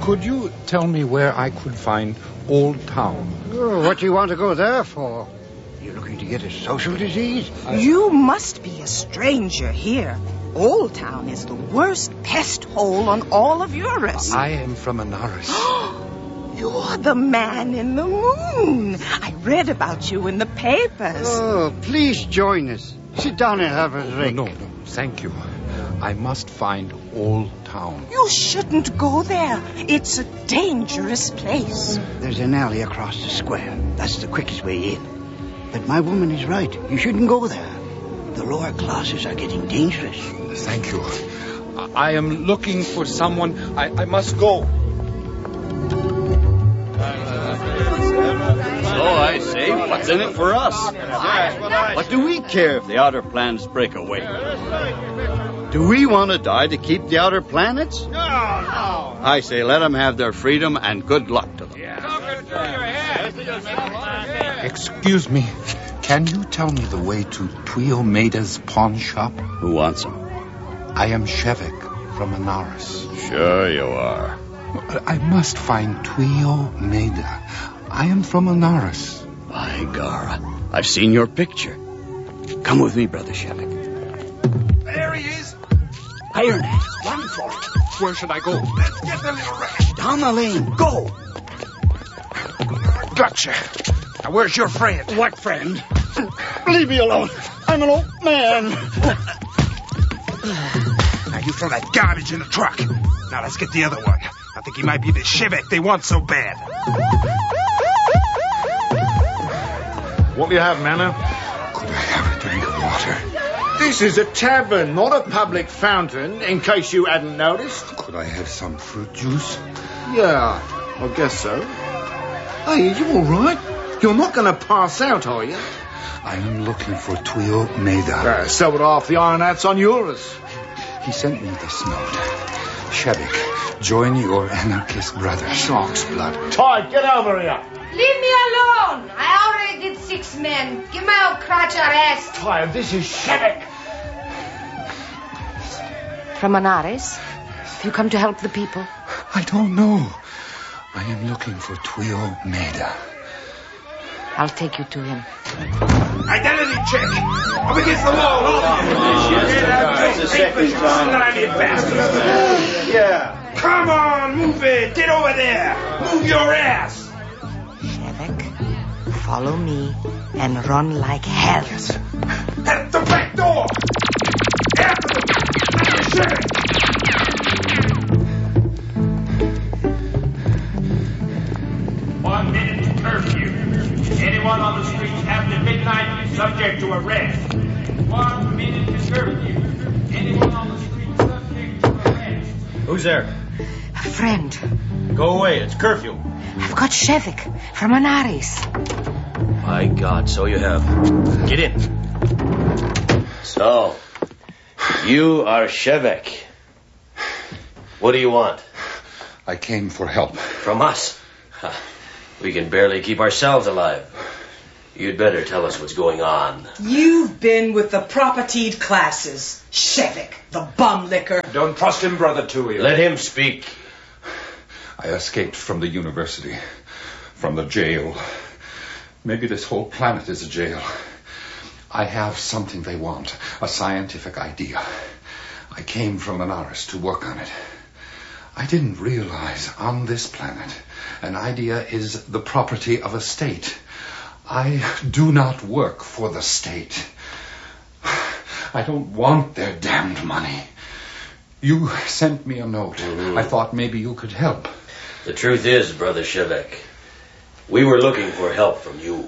Could you tell me where I could find Old Town? Oh, what do you want to go there for? You looking to get a social disease? You must be a stranger here. Old Town is the worst pest hole on all of Eurus. I am from Anaris. You're the man in the moon. I read about you in the papers. Oh, please join us. Sit down and have a drink. No, thank you. I must find Old Town. You shouldn't go there. It's a dangerous place. There's an alley across the square. That's the quickest way in. But my woman is right. You shouldn't go there. The lower classes are getting dangerous. Thank you. I am looking for someone. I must go. So I say, what's in it for us? What do we care if the outer planets break away? Do we want to die to keep the outer planets? No. I say, let them have their freedom and good luck to them. Excuse me. Can you tell me the way to Tuio Maida's pawn shop? Who wants them? I am Shevik from Anaris. Sure you are. I must find Tuio Maida. I am from Anaris. By Gara, I've seen your picture. Come with me, Brother Shevik. There he is. Iron Axe, run for it. Where should I go? Let's get the little rat. Down the lane, go. Gotcha. Now, where's your friend? What friend? Leave me alone. I'm an old man. Now, you throw that garbage in the truck. Now, let's get the other one. I think he might be the Shevik they want so bad. What do you have, Manor? Could I have a drink of water? This is a tavern, not a public fountain, in case you hadn't noticed. Could I have some fruit juice? Yeah, I guess so. Hey, are you all right? You're not going to pass out, are you? I am looking for Tuio Maida. So would half the iron hats on yours. He sent me this note. Shevik, join your anarchist brother. Shark's blood. Ty, get over here. Leave me alone. I already did 6 men. Give my old crotch a rest. Ty, this is Shevik. From Anaris? Have you come to help the people? I don't know. I am looking for Tuio Maida. I'll take you to him. Identity check. Up against the wall. That's the second time. Yeah. Come on, move it. Get over there. Move your ass. Shevik, follow me and run like hell. At the back door. After them. Shevik. 1 minute to curfew. Anyone on the streets after midnight is subject to arrest. 1 minute to curfew. Anyone on the streets subject to arrest. Who's there? A friend. Go away, it's curfew. I've got Shevik from Anaris. My God, so you have. Get in. So, you are Shevik. What do you want? I came for help. From us? We can barely keep ourselves alive. You'd better tell us what's going on. You've been with the propertied classes. Shevik, the bum licker. Don't trust him, Brother Tuio. Let him speak. I escaped from the university, from the jail. Maybe this whole planet is a jail. I have something they want, a scientific idea. I came from Anaris to work on it. I didn't realize on this planet an idea is the property of a state. I do not work for the state. I don't want their damned money. You sent me a note. Mm-hmm. I thought maybe you could help. The truth is, Brother Shevik, we were looking for help from you.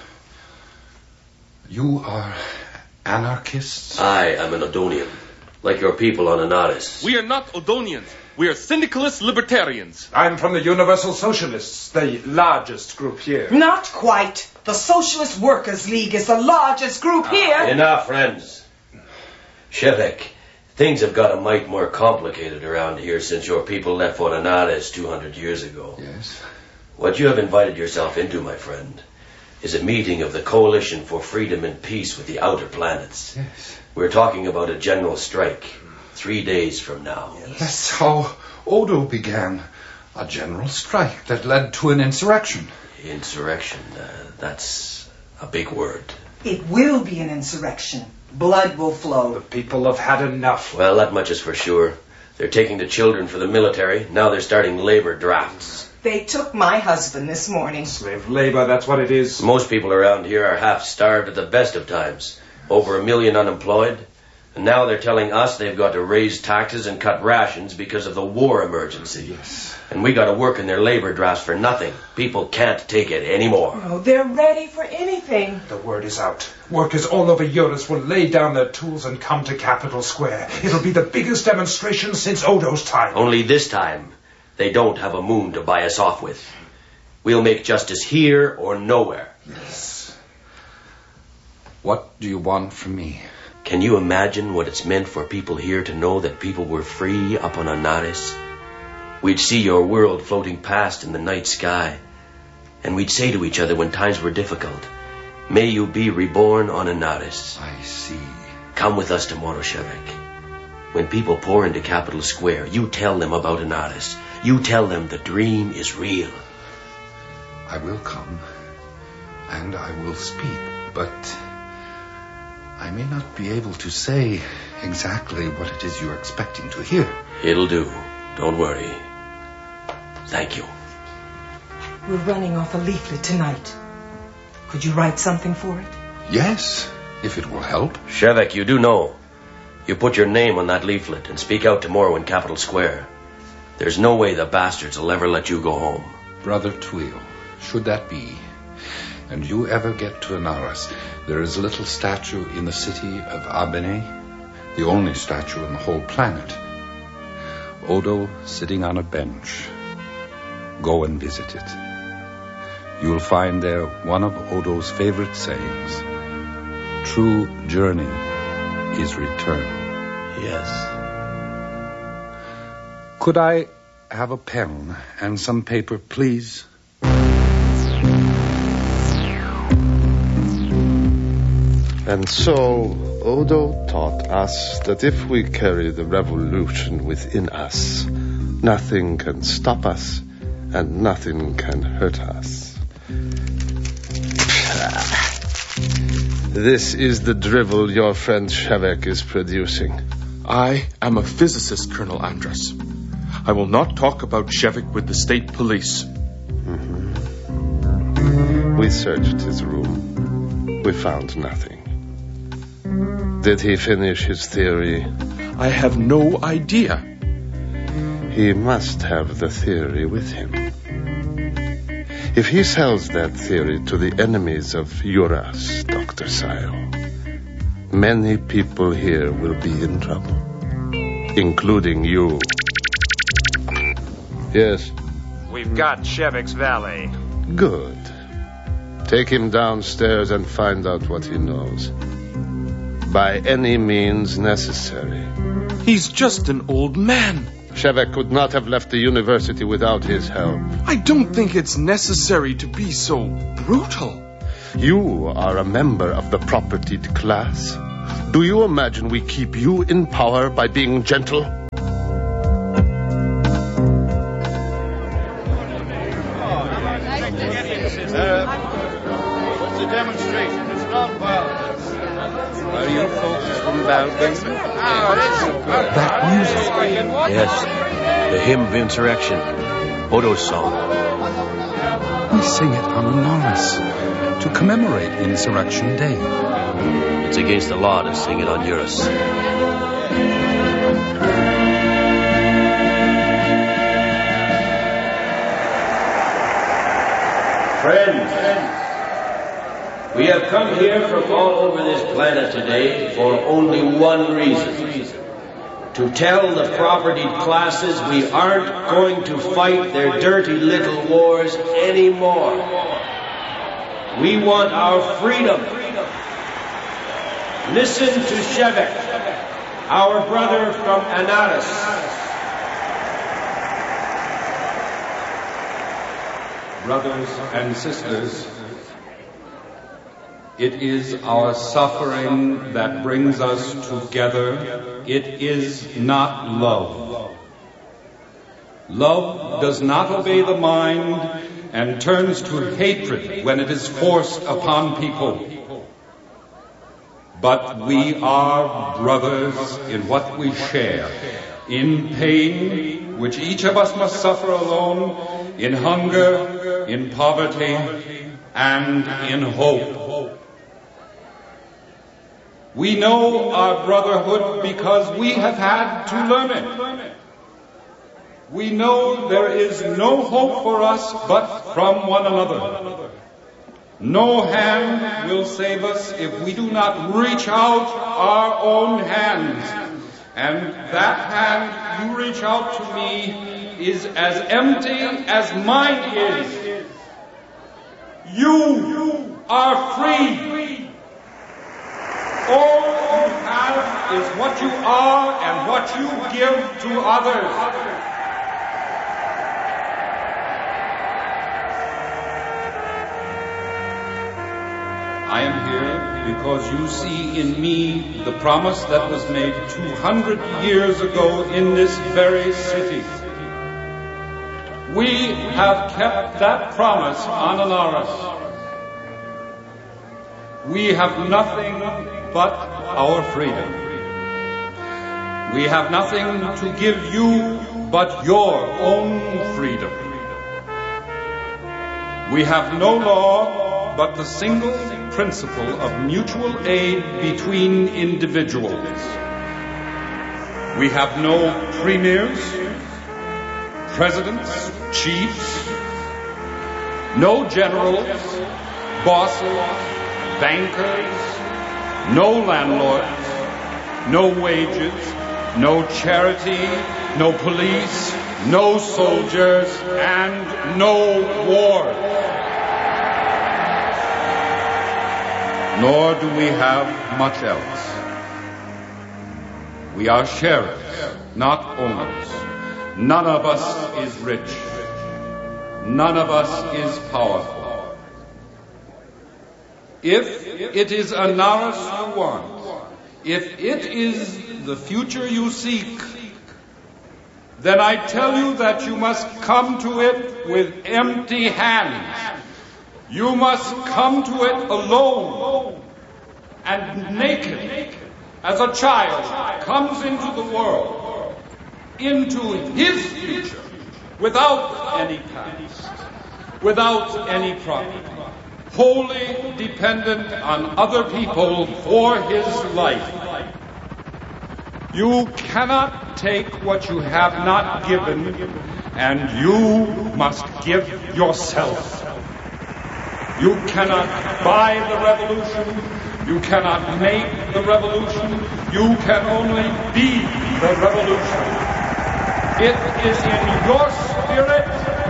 You are anarchists? I am an Odonian, like your people on Anaris. We are not Odonians. We are syndicalist libertarians. I'm from the Universal Socialists, the largest group here. Not quite. The Socialist Workers' League is the largest group here. Enough, friends. Shevik, things have got a mite more complicated around here since your people left for Anaris 200 years ago. Yes. What you have invited yourself into, my friend, is a meeting of the Coalition for Freedom and Peace with the Outer Planets. Yes. We're talking about a general strike 3 days from now. That's how Odo began. A general strike that led to an insurrection. Insurrection, that's a big word. It will be an insurrection. Blood will flow. The people have had enough. Well, that much is for sure. They're taking the children for the military. Now they're starting labor drafts. They took my husband this morning. Slave labor, that's what it is. Most people around here are half starved at the best of times. Over 1 million unemployed. And now they're telling us they've got to raise taxes and cut rations because of the war emergency. Yes. And we got to work in their labor drafts for nothing. People can't take it anymore. Oh, they're ready for anything. The word is out. Workers all over Eurus will lay down their tools and come to Capitol Square. It'll be the biggest demonstration since Odo's time. Only this time, they don't have a moon to buy us off with. We'll make justice here or nowhere. Yes. What do you want from me? Can you imagine what it's meant for people here to know that people were free up on Anaris? We'd see your world floating past in the night sky, and we'd say to each other when times were difficult, may you be reborn on Anaris. I see. Come with us tomorrow, Shevek. When people pour into Capitol Square, you tell them about Anaris. You tell them the dream is real. I will come, and I will speak, but I may not be able to say exactly what it is you're expecting to hear. It'll do. Don't worry. Thank you. We're running off a leaflet tonight. Could you write something for it? Yes, if it will help. Shevek, you do know. You put your name on that leaflet and speak out tomorrow in Capitol Square. There's no way the bastards will ever let you go home. Brother Tweel, should that be, and you ever get to Anaris, there is a little statue in the city of Abene, the only statue in the whole planet. Odo sitting on a bench. Go and visit it. You'll find there one of Odo's favorite sayings. True journey is return. Yes. Could I have a pen and some paper, please? And so, Odo taught us that if we carry the revolution within us, nothing can stop us, and nothing can hurt us. This is the drivel your friend Shevek is producing. I am a physicist, Colonel Andrus. I will not talk about Shevek with the state police. Mm-hmm. We searched his room. We found nothing. Did he finish his theory? I have no idea. He must have the theory with him. If he sells that theory to the enemies of Eurus, Dr. Sile, many people here will be in trouble, including you. Yes? We've got Shevek's valet. Good. Take him downstairs and find out what he knows. By any means necessary. He's just an old man. Shevek could not have left the university without his help. I don't think it's necessary to be so brutal. You are a member of the propertied class. Do you imagine we keep you in power by being gentle? What's the demonstration? It's not violence. Are you folks from Balkan? That music. Yes, the hymn of insurrection. Odo's song. We sing it on Anaris to commemorate Insurrection Day. It's against the law to sing it on Eurus. Friends, we have come here from all over this planet today for only one reason. To tell the propertied classes we aren't going to fight their dirty little wars anymore. We want our freedom. Listen to Shevek, our brother from Anaris. Brothers and sisters, it is our suffering that brings us together. It is not love. Love does not obey the mind and turns to hatred when it is forced upon people. But we are brothers in what we share, in pain, which each of us must suffer alone, in hunger, in poverty, and in hope. We know our brotherhood because we have had to learn it. We know there is no hope for us but from one another. No hand will save us if we do not reach out our own hands. And that hand you reach out to me is as empty as mine is. You are free. All you have is what you are and what you give to others. I am here because you see in me the promise that was made 200 years ago in this very city. We have kept that promise on Anaris. We have nothing but our freedom. We have nothing to give you but your own freedom. We have no law but the single principle of mutual aid between individuals. We have no premiers, presidents, chiefs, no generals, bosses, bankers, no landlords, no wages, no charity, no police, no soldiers, and no war. Nor do we have much else. We are sheriffs, not owners. None of us is rich. None of us is powerful. If it is Anaris you want, if it is the future you seek, then I tell you that you must come to it with empty hands. You must come to it alone and naked, as a child comes into the world, into his future, without any past, without any property, wholly dependent on other people for his life. You cannot take what you have not given, and you must give yourself. You cannot buy the revolution. You cannot make the revolution. You can only be the revolution. It is in your spirit